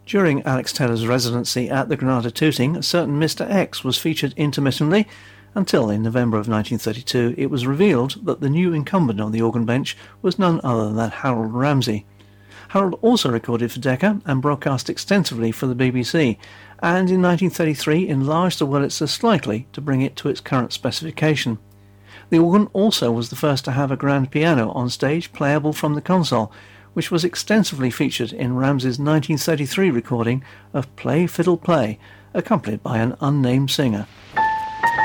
During Alex Taylor's residency at the Granada Tooting, a certain Mr. X was featured intermittently until in November of 1932 it was revealed that the new incumbent on the organ bench was none other than Harold Ramsey. Harold also recorded for Decca and broadcast extensively for the BBC, and in 1933 enlarged the Wurlitzer slightly to bring it to its current specification. The organ also was the first to have a grand piano on stage playable from the console, which was extensively featured in Ramsey's 1933 recording of Play Fiddle Play, accompanied by an unnamed singer.